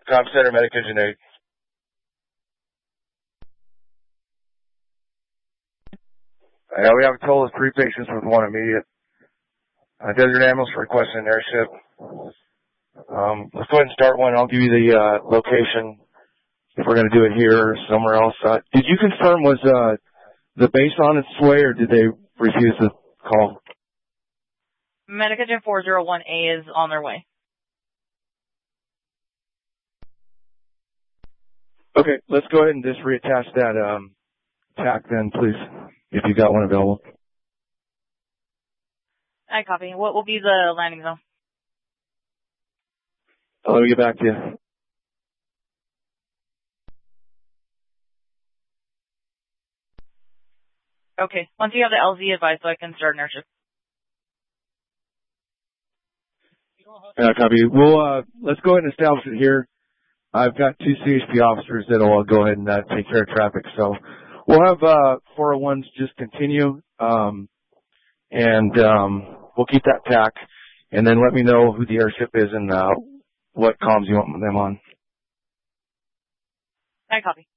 Com Center, Medic Engine 8. Yeah, we have a total of 3 patients with 1 immediate. Desert Ambulance requesting an airship. Let's go ahead and start one. I'll give you the location if we're going to do it here or somewhere else. Did you confirm was the base on its way, or did they refuse the call? Medic Engine 401A is on their way. Okay, let's go ahead and just reattach that TAC then, please, if you got one available. I copy. What will be the landing zone? Let me get back to you. Okay. Once you have the LZ, advise so I can start an airship. Yeah, copy. We'll, let's go ahead and establish it here. I've got 2 CHP officers that'll go ahead and take care of traffic. So we'll have 401s just continue, and we'll keep that TAC, and then let me know who the airship is and what comms you want them on. I copy.